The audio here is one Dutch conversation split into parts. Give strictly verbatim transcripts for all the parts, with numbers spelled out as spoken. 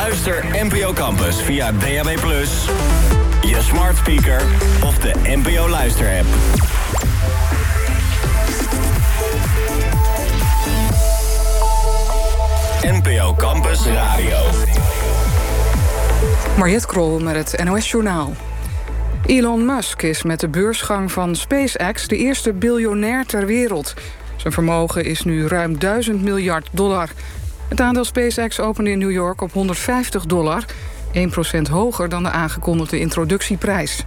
Luister N P O Campus via D A B plus, je smart speaker of de N P O Luister-app. N P O Campus Radio. Mariette Krol met het N O S-journaal. Elon Musk is met de beursgang van SpaceX de eerste biljonair ter wereld. Zijn vermogen is nu ruim duizend miljard dollar. Het aandeel SpaceX opende in New York op honderdvijftig dollar... één procent hoger dan de aangekondigde introductieprijs.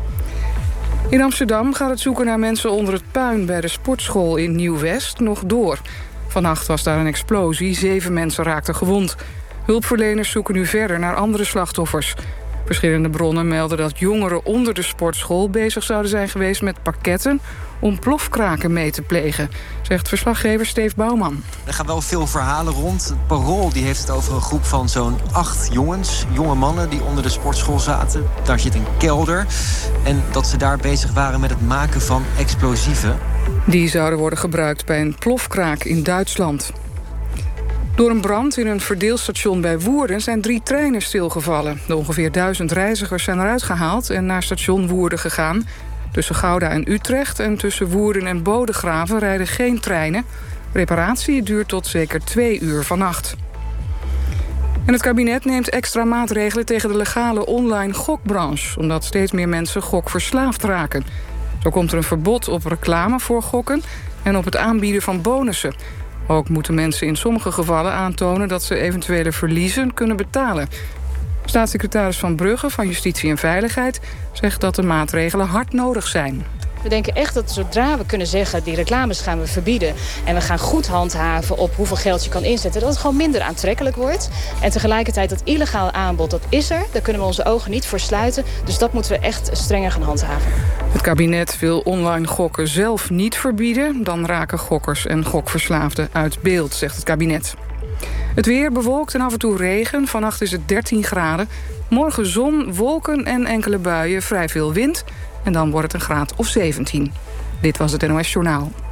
In Amsterdam gaat het zoeken naar mensen onder het puin... bij de sportschool in Nieuw-West nog door. Vannacht was daar een explosie, zeven mensen raakten gewond. Hulpverleners zoeken nu verder naar andere slachtoffers. Verschillende bronnen melden dat jongeren onder de sportschool... bezig zouden zijn geweest met pakketten om plofkraken mee te plegen, zegt verslaggever Steve Bouwman. Er gaan wel veel verhalen rond. Het Parool die heeft het over een groep van zo'n acht jongens, jonge mannen... die onder de sportschool zaten. Daar zit een kelder. En dat ze daar bezig waren met het maken van explosieven. Die zouden worden gebruikt bij een plofkraak in Duitsland. Door een brand in een verdeelstation bij Woerden zijn drie treinen stilgevallen. De ongeveer duizend reizigers zijn eruit gehaald en naar station Woerden gegaan. Tussen Gouda en Utrecht en tussen Woerden en Bodegraven rijden geen treinen. Reparatie duurt tot zeker twee uur vannacht. En het kabinet neemt extra maatregelen tegen de legale online gokbranche, omdat steeds meer mensen gokverslaafd raken. Zo komt er een verbod op reclame voor gokken en op het aanbieden van bonussen. Ook moeten mensen in sommige gevallen aantonen dat ze eventuele verliezen kunnen betalen. Staatssecretaris Van Brugge van Justitie en Veiligheid zegt dat de maatregelen hard nodig zijn. We denken echt dat zodra we kunnen zeggen, die reclames gaan we verbieden en we gaan goed handhaven op hoeveel geld je kan inzetten, dat het gewoon minder aantrekkelijk wordt. En tegelijkertijd dat illegaal aanbod, dat is er. Daar kunnen we onze ogen niet voor sluiten. Dus dat moeten we echt strenger gaan handhaven. Het kabinet wil online gokken zelf niet verbieden. Dan raken gokkers en gokverslaafden uit beeld, zegt het kabinet. Het weer bewolkt en af en toe regen. Vannacht is het dertien graden. Morgen zon, wolken en enkele buien, vrij veel wind. En dan wordt het een graad of zeventien. Dit was het N O S Journaal.